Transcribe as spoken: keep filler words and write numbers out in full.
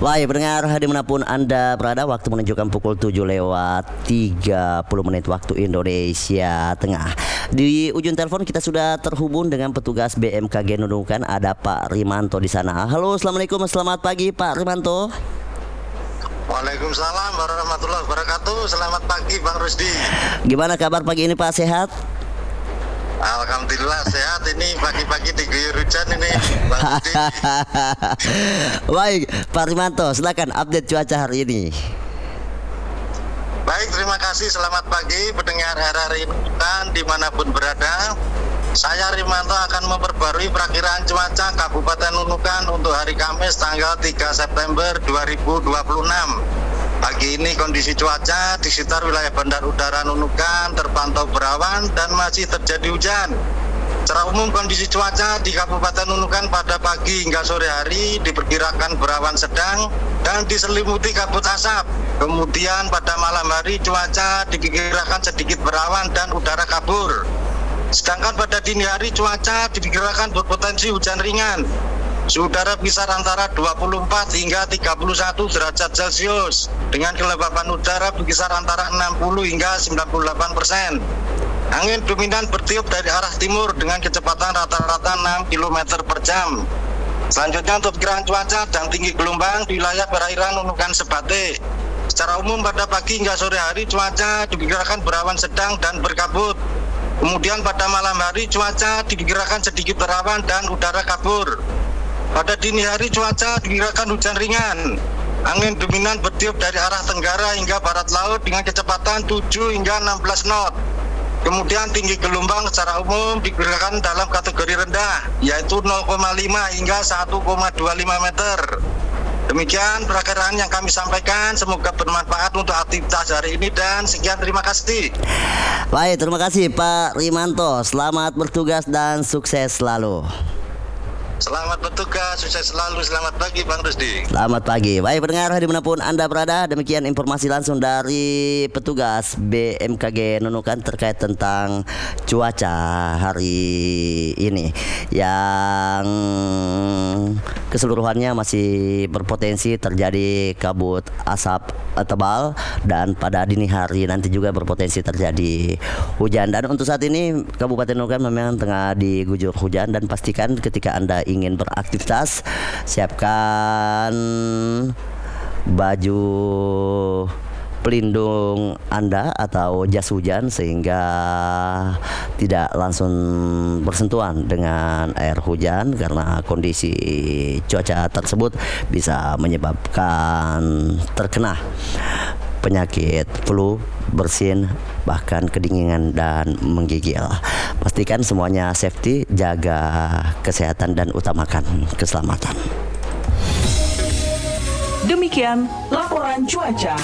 Baik, pendengar dimanapun Anda berada, waktu menunjukkan pukul tujuh lewat tiga puluh menit waktu Indonesia Tengah. Di ujung telepon kita sudah terhubung dengan petugas B M K G Nunukan, ada Pak Rimanto di sana. Halo, assalamualaikum, selamat pagi Pak Rimanto. Waalaikumsalam warahmatullahi wabarakatuh. Selamat pagi Bang Rusdi. Gimana kabar pagi ini Pak, sehat? Alhamdulillah sehat, ini pagi-pagi diguyur hujan ini Bang Rusdi. Baik Pak Rimanto, silakan update cuaca hari ini. Baik, terima kasih. Selamat pagi pendengar R R I Nunukan dimanapun berada. Saya Rimanto akan memperbarui perakiraan cuaca Kabupaten Nunukan untuk hari Kamis tanggal tiga September dua ribu dua puluh enam. Pagi ini kondisi cuaca di sekitar wilayah Bandar Udara Nunukan terpantau berawan dan masih terjadi hujan. Secara umum kondisi cuaca di Kabupaten Nunukan pada pagi hingga sore hari diperkirakan berawan sedang dan diselimuti kabut asap. Kemudian pada malam hari cuaca diperkirakan sedikit berawan dan udara kabur. Sedangkan pada dini hari cuaca diperkirakan berpotensi hujan ringan. Suhu udara berkisar antara dua puluh empat hingga tiga puluh satu derajat Celcius dengan kelembapan udara berkisar antara enam puluh hingga sembilan puluh delapan persen. Angin dominan bertiup dari arah timur dengan kecepatan rata-rata enam kilometer per jam. Selanjutnya untuk perkiraan cuaca dan tinggi gelombang di wilayah perairan Nunukan Sebatik. Secara umum pada pagi hingga sore hari cuaca diperkirakan berawan sedang dan berkabut. Kemudian pada malam hari cuaca diperkirakan sedikit berawan dan udara kabur. Pada dini hari cuaca diperkirakan hujan ringan. Angin dominan bertiup dari arah tenggara hingga barat laut dengan kecepatan tujuh hingga enam belas knot. Kemudian tinggi gelombang secara umum diperkirakan dalam kategori rendah, yaitu nol koma lima hingga satu koma dua lima meter. Demikian perakiraan yang kami sampaikan, semoga bermanfaat untuk aktivitas hari ini dan sekian, terima kasih. Baik, terima kasih Pak Rimanto. Selamat bertugas dan sukses selalu. Selamat bertugas, sukses selalu. Selamat pagi Bang Rusdi. Selamat pagi. Baik pendengar dimanapun Anda berada, demikian informasi langsung dari petugas B M K G Nunukan terkait tentang cuaca hari ini yang keseluruhannya masih berpotensi terjadi kabut asap tebal dan pada dini hari nanti juga berpotensi terjadi hujan. Dan untuk saat ini Kabupaten Nunukan memang tengah diguyur hujan, dan pastikan ketika Anda ingin beraktivitas siapkan baju pelindung Anda atau jas hujan sehingga tidak langsung bersentuhan dengan air hujan, karena kondisi cuaca tersebut bisa menyebabkan terkena penyakit flu, bersin, bahkan kedinginan dan menggigil. Pastikan semuanya safety, jaga kesehatan dan utamakan keselamatan. Demikian laporan cuaca.